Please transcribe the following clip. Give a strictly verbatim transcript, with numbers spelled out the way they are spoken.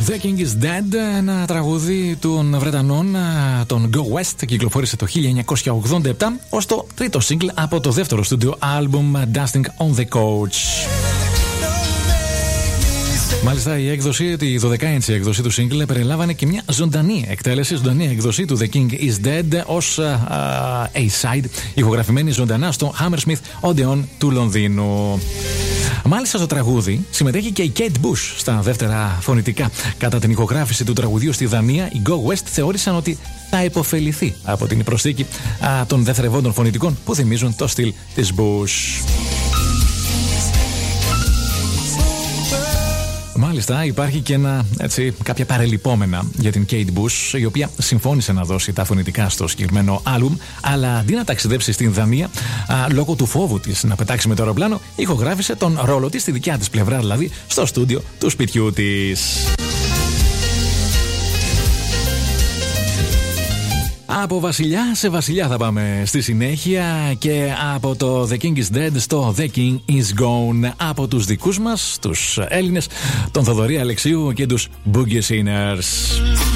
The King is Dead, ένα τραγούδι των Βρετανών, των Go West, κυκλοφόρησε το χίλια εννιακόσια ογδόντα επτά ως το τρίτο single από το δεύτερο στούντιο άλμπουμ Dusting on the Couch. Μάλιστα, η έκδοση, η δώδεκα ίντσι έκδοση του single περιλάμβανε και μια ζωντανή εκτέλεση, ζωντανή έκδοση του The King is Dead ως uh, A-side, ηχογραφημένη ζωντανά στο Hammersmith Odeon του Λονδίνου. Μάλιστα, στο τραγούδι συμμετέχει και η Kate Bush στα δεύτερα φωνητικά. Κατά την ηχογράφηση του τραγουδιού στη Δανία, οι Go West θεώρησαν ότι θα υποφεληθεί από την προσθήκη α, των δευτερευόντων φωνητικών που θυμίζουν το στυλ της Bush. Μάλιστα, υπάρχει και ένα, έτσι, κάποια παρελειπόμενα για την Kate Bush, η οποία συμφώνησε να δώσει τα φωνητικά στο συγκεκριμένο άλμπουμ, αλλά αντί να ταξιδέψει στην Δανία, α, λόγω του φόβου της να πετάξει με το αεροπλάνο, ηχογράφησε τον ρόλο της στη δικιά της πλευρά, δηλαδή στο στούντιο του σπιτιού της. Από βασιλιά σε βασιλιά θα πάμε στη συνέχεια και από το The King is Dead στο The King is Gone, από τους δικούς μας, τους Έλληνες, τον Θοδωρή Αλεξίου και τους Boogie Sinners.